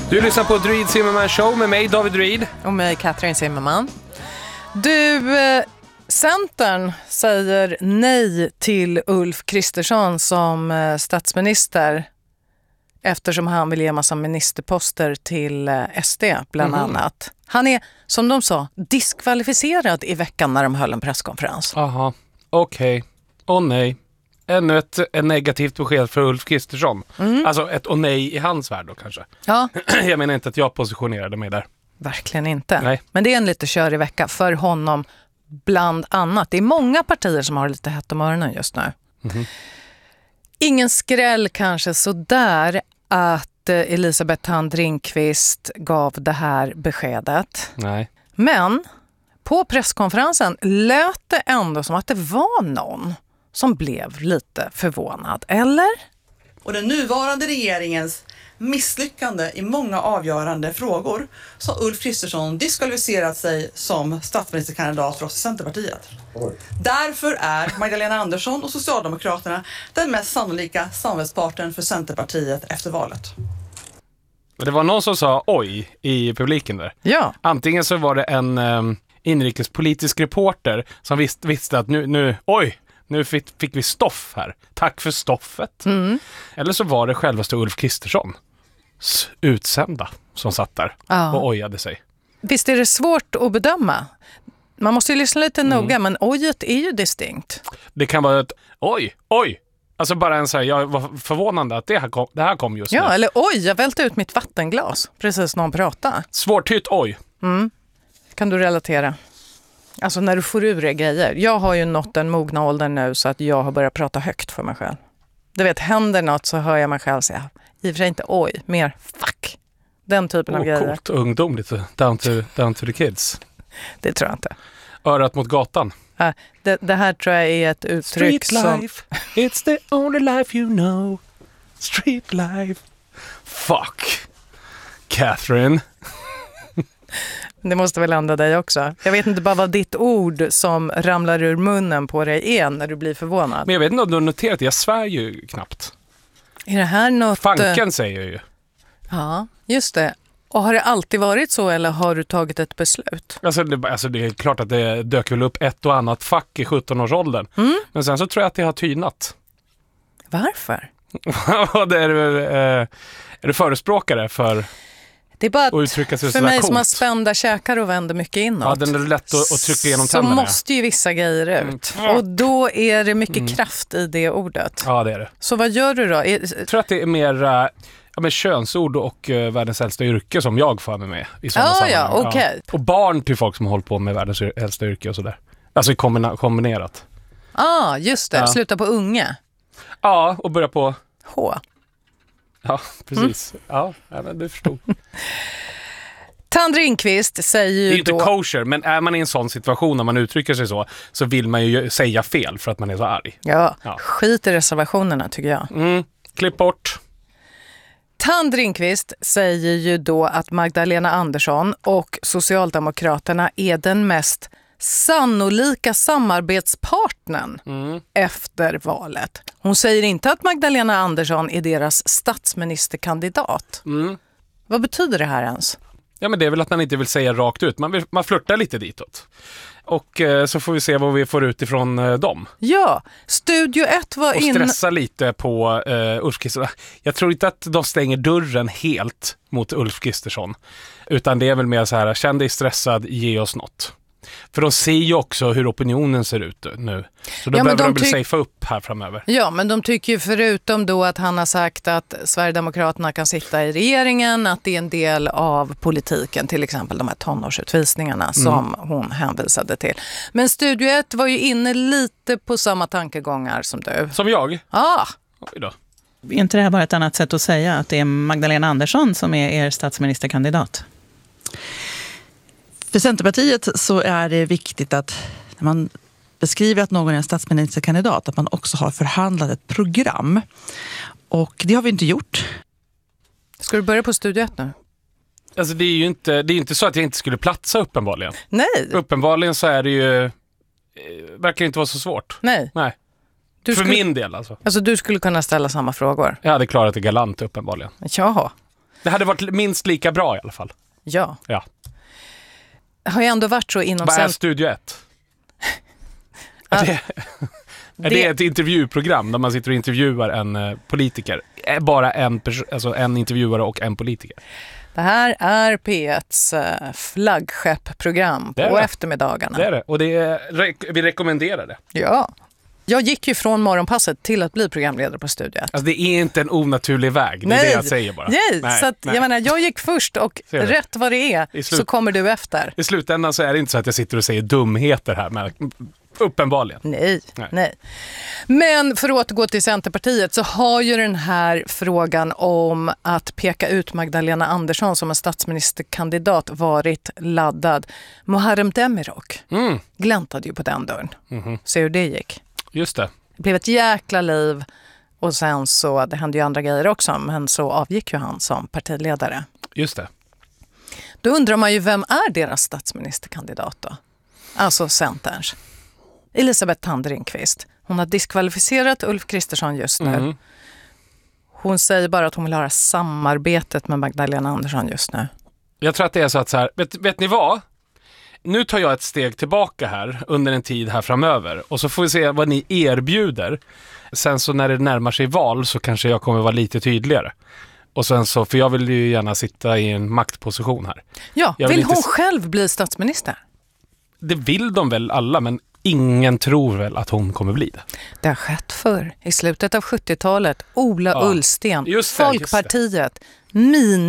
Du lyssnar på Druid Zimmerman Show med mig, David Druid. Och mig, Katrin Zimmerman. Du, Centern säger nej till Ulf Kristersson som statsminister eftersom han vill ge massa ministerposter till SD bland annat. Han är, som de sa, diskvalificerad i veckan när de höll en presskonferens. Aha, okej. Åh nej. Ännu ett negativt besked för Ulf Kristersson. Alltså ett nej i hans värld då kanske. Ja. Jag menar inte att jag positionerade mig där. Verkligen inte. Nej. Men det är en lite körig vecka för honom bland annat. Det är många partier som har lite hett om öronen just nu. Ingen skräll kanske sådär att Elisabeth Thand Ringqvist gav det här beskedet. Nej. Men på presskonferensen lät det ändå som att det var någon som blev lite förvånad, eller? Och den nuvarande regeringens misslyckande i många avgörande frågor så har Ulf Kristersson diskvalificerat sig som statsministerkandidat för oss i Centerpartiet. Därför är Magdalena Andersson och Socialdemokraterna den mest sannolika samarbetspartnern för Centerpartiet efter valet. Det var någon som sa oj i publiken där. Ja. Antingen så var det en inrikespolitisk reporter som visste att nu fick vi stoff här. Tack för stoffet. Eller så var det självaste Ulf Kristersson utsända som satt där och ojade sig. Visst är det svårt att bedöma? Man måste ju lyssna lite noga, men ojet är ju distinkt. Det kan vara ett oj. Alltså bara en så här, jag var förvånande att det här kom just nu. Ja, eller oj, jag välte ut mitt vattenglas precis när hon pratade. Svårtytt oj. Kan du relatera? Alltså när du får ur dig grejer. Jag har ju nått den mogna åldern nu så att jag har börjat prata högt för mig själv. Du vet, händer något så hör jag mig själv säga, i och för sig inte oj, mer fuck. Den typen av grejer. Coolt och ungdomligt, down to the kids. Det tror jag inte. Örat mot gatan. Det här tror jag är ett uttryck Street life, it's the only life you know. Street life. Fuck. Catherine. Det måste väl landa dig också. Jag vet inte bara vad ditt ord som ramlar ur munnen på dig är när du blir förvånad. Men jag vet inte om du har noterat, jag svär ju knappt. Är det här något... Fanken säger jag ju. Ja, just det. Och har det alltid varit så eller har du tagit ett beslut? Alltså det är klart att det dök väl upp ett och annat fack i 17-årsåldern. Men sen så tror jag att det har tynat. Varför? Är du förespråkare för... Det är bara att uttrycka sig för mig coolt. som har spända käkar och vänder mycket inåt. Ja, den är lätt att trycka igenom så tänderna. Så måste ju vissa grejer ut. Och då är det mycket kraft i det ordet. Ja, det är det. Så vad gör du då? Jag tror att det är mer könsord och världens äldsta yrke som jag får med i sådana sammanhang. Ja, okej. Och barn till folk som har hållit på med världens äldsta yrke och sådär. Alltså kombinerat. Just det. Ja. Sluta på unge. Ja, och börja på... H. Ja, precis. Ja, men du förstod. Thand Ringqvist säger ju det är ju inte då... kosher, men är man i en sån situation när man uttrycker sig så vill man ju säga fel för att man är så arg. Ja. Skit i reservationerna tycker jag. Klipp bort. Thand Ringqvist säger ju då att Magdalena Andersson och Socialdemokraterna är den mest sannolika samarbetspartnern efter valet. Hon säger inte att Magdalena Andersson är deras statsministerkandidat. Vad betyder det här ens? Ja, men det är väl att man inte vill säga rakt ut. Man flirtar lite ditåt. Och så får vi se vad vi får ut ifrån dem. Ja, Studio 1 var och stressa lite på Ulf Kristersson. Jag tror inte att de stänger dörren helt mot Ulf Kristersson. Utan det är väl mer så här, känn dig stressad, ge oss något. För de ser ju också hur opinionen ser ut nu. Så då behöver de väl safea upp här framöver. Ja, men de tycker ju förutom då att han har sagt att Sverigedemokraterna kan sitta i regeringen, att det är en del av politiken, till exempel de här tonårsutvisningarna som hon hänvisade till. Men Studio 1 var ju inne lite på samma tankegångar som du. Som jag? Ja. Oj då. Är inte det här bara ett annat sätt att säga att det är Magdalena Andersson som är er statsministerkandidat? För Centerpartiet så är det viktigt att när man beskriver att någon är en statsministerkandidat att man också har förhandlat ett program. Och det har vi inte gjort. Ska du börja på Studio 1 nu? Alltså det är ju inte så att jag inte skulle platsa uppenbarligen. Nej. Uppenbarligen så är det ju verkar inte vara så svårt. Nej. Min del alltså. Alltså du skulle kunna ställa samma frågor. Jag hade klarat det galant uppenbarligen. Jaha. Det hade varit minst lika bra i alla fall. Ja. Ja. Har jag ändå varit så inom... Vad är Studio 1? Är det ett intervjuprogram där man sitter och intervjuar en politiker? Bara alltså en intervjuare och en politiker? Det här är P1s flaggskeppprogram på eftermiddagarna. Det är det. Och vi rekommenderar det. Ja. Jag gick ju från morgonpasset till att bli programledare på Studio 1. Alltså det är inte en onaturlig väg, det är det jag säger bara. Nej, så att, jag menar, jag gick först och rätt vad det är så kommer du efter. I slutändan så är det inte så att jag sitter och säger dumheter här, men uppenbarligen. Nej. Men för att återgå till Centerpartiet så har ju den här frågan om att peka ut Magdalena Andersson som en statsministerkandidat varit laddad. Muharrem Demirok gläntade ju på den dörren. Se hur det gick. Just det. Det blev ett jäkla liv och sen så, det hände ju andra grejer också, men så avgick ju han som partiledare. Just det. Då undrar man ju, vem är deras statsministerkandidat då? Alltså Centerns. Elisabeth Thand-Ringqvist. Hon har diskvalificerat Ulf Kristersson just nu. Hon säger bara att hon vill ha samarbetet med Magdalena Andersson just nu. Jag tror att det är så att så här, vet ni vad? Nu tar jag ett steg tillbaka här under en tid här framöver och så får vi se vad ni erbjuder. Sen så när det närmar sig val så kanske jag kommer vara lite tydligare. Och sen så, för jag vill ju gärna sitta i en maktposition här. Ja, vill hon själv bli statsminister? Det vill de väl alla, men ingen tror väl att hon kommer bli det. Det har skett förr. I slutet av 70-talet, Ola Ullsten, Folkpartiet,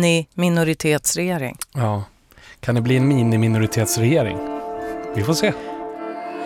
mini-minoritetsregering. Ja, kan det bli en mini-minoritetsregering? Vi får se.